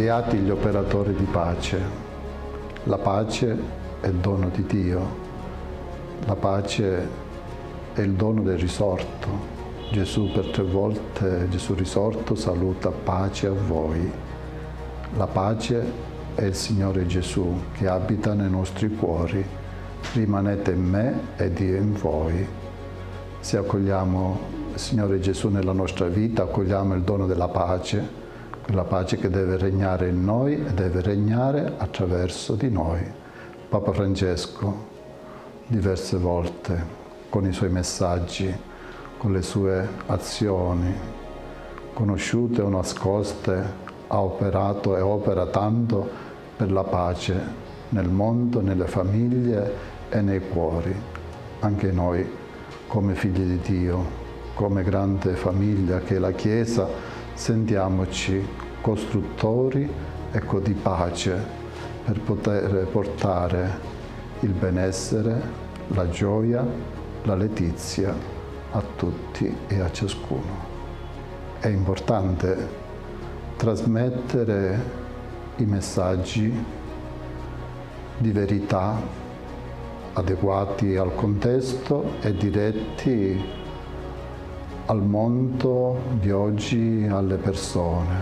Beati gli operatori di pace. La pace è il dono di Dio. La pace è il dono del risorto. Gesù per 3 volte, Gesù risorto, saluta pace a voi. La pace è il Signore Gesù che abita nei nostri cuori. Rimanete in me ed io in voi. Se accogliamo il Signore Gesù nella nostra vita, accogliamo il dono della pace, quella pace che deve regnare in noi e deve regnare attraverso di noi. Papa Francesco, diverse volte, con i suoi messaggi, con le sue azioni, conosciute o nascoste, ha operato e opera tanto per la pace nel mondo, nelle famiglie e nei cuori. Anche noi, come figli di Dio, come grande famiglia che è la Chiesa, sentiamoci costruttori, ecco, di pace per poter portare il benessere, la gioia, la letizia a tutti e a ciascuno. È importante trasmettere i messaggi di verità adeguati al contesto e diretti al mondo di oggi, alle persone,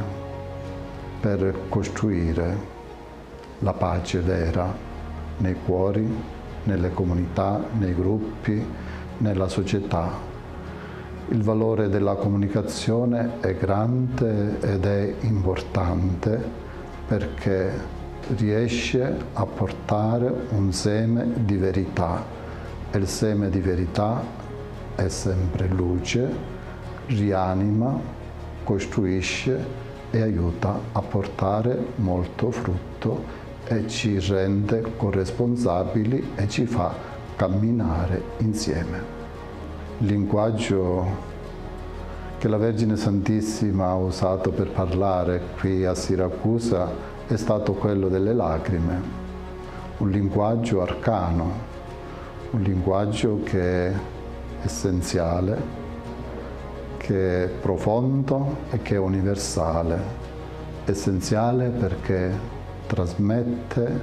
per costruire la pace vera nei cuori, nelle comunità, nei gruppi, nella società. Il valore della comunicazione è grande ed è importante perché riesce a portare un seme di verità e il seme di verità è sempre luce, rianima, costruisce e aiuta a portare molto frutto e ci rende corresponsabili e ci fa camminare insieme. Il linguaggio che la Vergine Santissima ha usato per parlare qui a Siracusa è stato quello delle lacrime, un linguaggio arcano, un linguaggio che è essenziale, che è profondo e che è universale. Essenziale perché trasmette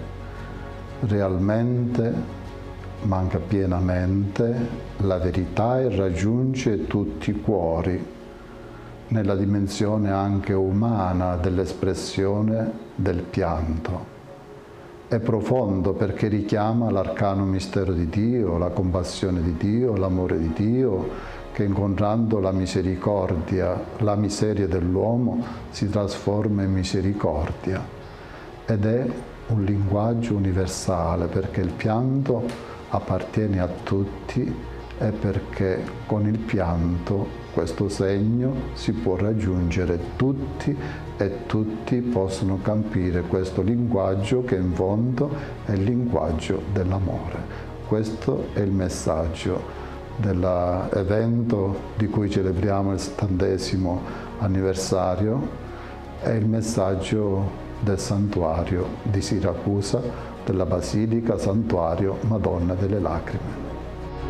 realmente, ma anche pienamente, la verità e raggiunge tutti i cuori, nella dimensione anche umana dell'espressione del pianto. È profondo perché richiama l'arcano mistero di Dio, la compassione di Dio, l'amore di Dio, che incontrando la misericordia, la miseria dell'uomo, si trasforma in misericordia. Ed è un linguaggio universale perché il pianto appartiene a tutti e perché con il pianto questo segno si può raggiungere tutti e tutti possono capire questo linguaggio che in fondo è il linguaggio dell'amore. Questo è il messaggio dell'evento di cui celebriamo il 70° anniversario, è il messaggio del santuario di Siracusa, della Basilica Santuario Madonna delle Lacrime.